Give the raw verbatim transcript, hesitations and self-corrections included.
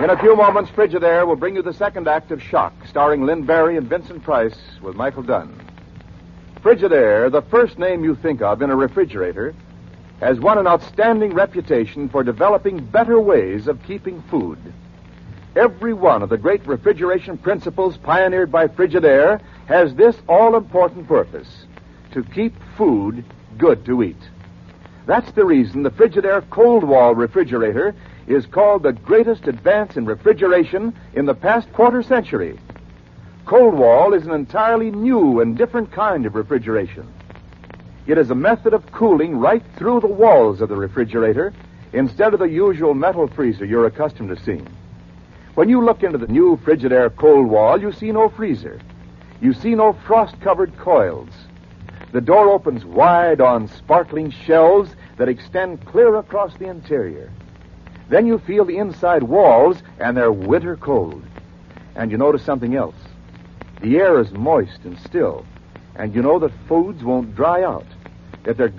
In a few moments, Frigidaire will bring you the second act of Shock, starring Lynn Barry and Vincent Price with Michael Dunn. Frigidaire, the first name you think of in a refrigerator, has won an outstanding reputation for developing better ways of keeping food. Every one of the great refrigeration principles pioneered by Frigidaire has this all-important purpose: to keep food good to eat. That's the reason the Frigidaire Cold Wall refrigerator is called the greatest advance in refrigeration in the past quarter century. Cold Wall is an entirely new and different kind of refrigeration. It is a method of cooling right through the walls of the refrigerator instead of the usual metal freezer you're accustomed to seeing. When you look into the new Frigidaire Cold Wall, you see no freezer. You see no frost-covered coils. The door opens wide on sparkling shelves that extend clear across the interior. Then you feel the inside walls, and they're winter cold. And you notice something else. The air is moist and still, and you know that foods won't dry out, that they're